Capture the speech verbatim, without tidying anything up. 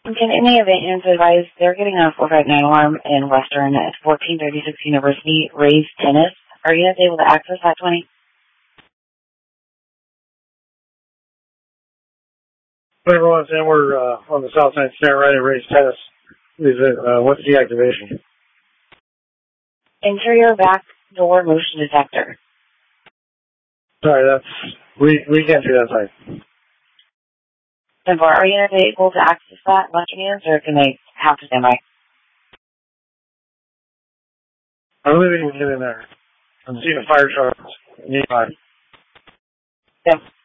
Can any event units advise they're getting a four five nine alarm in Western at fourteen thirty-six University, Rays Tennis. Are you able to access that twenty? Everyone's in, we're uh, on the south side stair right at Rays Tennis. Is it, uh, what's the activation? Interior back door motion detector. Sorry, that's, we, we can't do that side. Simple. Are you able to access that Western units, or can they have to stand by? I really didn't get in there. I'm seeing a fire truck nearby. Yeah.